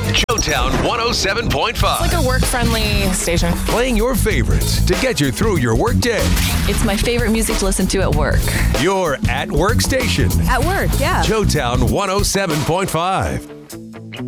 Showtown 107.5. Like a work-friendly station. Playing your favorites to get you through your workday. It's my favorite music to listen to at work. Your at-work station. At work, yeah. Showtown 107.5.